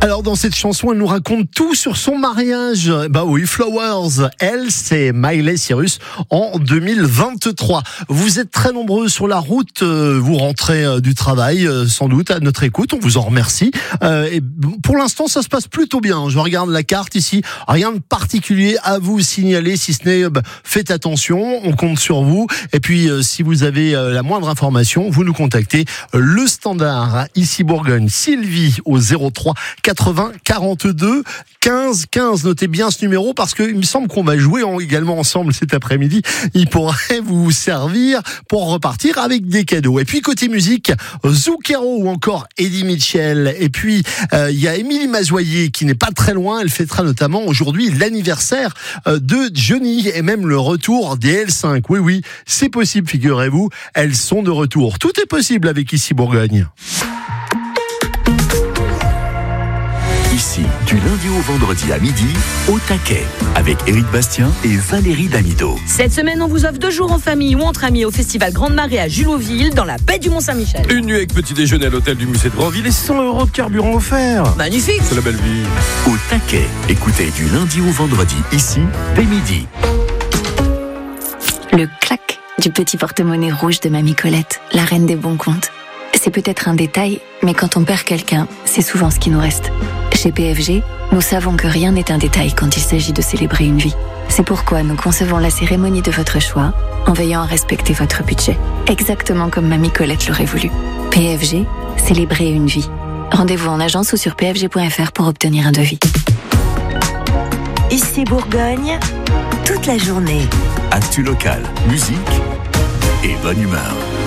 Alors dans cette chanson, elle nous raconte tout sur son mariage. Bah oui, Flowers, elle, c'est Miley Cyrus en 2023. Vous êtes très nombreux sur la route, vous rentrez du travail sans doute à notre écoute, on vous en remercie. Et pour l'instant, ça se passe plutôt bien. Je regarde la carte ici, rien de particulier à vous signaler, si ce n'est faites attention, on compte sur vous. Et puis si vous avez la moindre information, vous nous contactez. Le standard, ici Bourgogne, Sylvie au 03 80 42 15 15. Notez bien ce numéro parce qu'il me semble qu'on va jouer également ensemble cet après-midi. Il pourrait vous servir pour repartir avec des cadeaux. Et puis côté musique, Zucchero ou encore Eddie Mitchell. Et puis il y a Émilie Mazoyer qui n'est pas très loin. Elle fêtera notamment aujourd'hui l'anniversaire de Johnny et même le retour des L5. Oui, oui, c'est possible, figurez-vous. Elles sont de retour. Tout est possible avec Ici Bourgogne. Ici, du lundi au vendredi à midi, au taquet, avec Éric Bastien et Valérie Damido. Cette semaine, on vous offre 2 jours en famille ou entre amis au festival Grande Marée à Julotville, dans la baie du Mont-Saint-Michel. Une nuit avec petit déjeuner à l'hôtel du musée de Grandville et 100 € de carburant offert. Magnifique. C'est la belle vie. Au taquet, écoutez du lundi au vendredi, ici, dès midi. Le clac du petit porte-monnaie rouge de Mamie Colette, la reine des bons comptes. C'est peut-être un détail, mais quand on perd quelqu'un, c'est souvent ce qui nous reste. Chez PFG, nous savons que rien n'est un détail quand il s'agit de célébrer une vie. C'est pourquoi nous concevons la cérémonie de votre choix en veillant à respecter votre budget, exactement comme Mamie Colette l'aurait voulu. PFG, célébrer une vie. Rendez-vous en agence ou sur pfg.fr pour obtenir un devis. Ici Bourgogne, toute la journée. Actu local, musique et bonne humeur.